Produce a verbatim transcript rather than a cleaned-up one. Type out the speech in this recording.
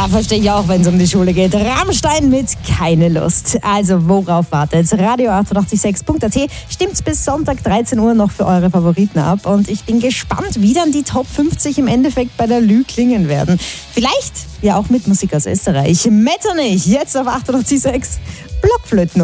verstehe ich auch, wenn es um die Schule geht. Rammstein mit Keine Lust. Also, worauf wartet? radio achtundachtzig Komma sechs Punkt a t stimmt bis Sonntag dreizehn Uhr noch für eure Favoriten ab. Und ich bin gespannt, wie dann die Top fünfzig im Endeffekt bei der Lü klingen werden. Vielleicht ja auch mit Musik aus Österreich. Metternich, jetzt auf achtundachtzig Komma sechs Blockflöten.